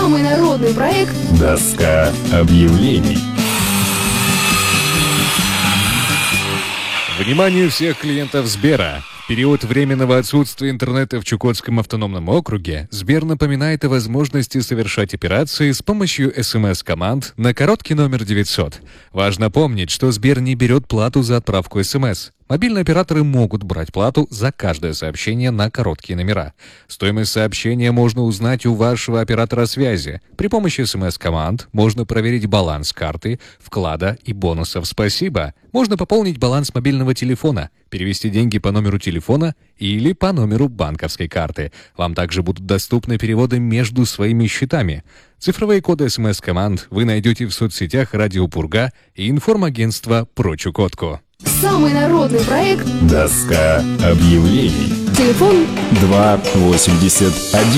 Самый народный проект «Доска объявлений». Вниманию всех клиентов Сбера! В период временного отсутствия интернета в Чукотском автономном округе Сбер напоминает о возможности совершать операции с помощью СМС-команд на короткий номер 900. Важно помнить, что Сбер не берет плату за отправку СМС. Мобильные операторы могут брать плату за каждое сообщение на короткие номера. Стоимость сообщения можно узнать у вашего оператора связи. При помощи СМС-команд можно проверить баланс карты, вклада и бонусов «Спасибо». Можно пополнить баланс мобильного телефона, перевести деньги по номеру телефона или по номеру банковской карты. Вам также будут доступны переводы между своими счетами. Цифровые коды СМС-команд вы найдете в соцсетях «Радио Пурга» и информагентства «Про Чукотку». Самый народный проект «Доска объявлений». Телефон 281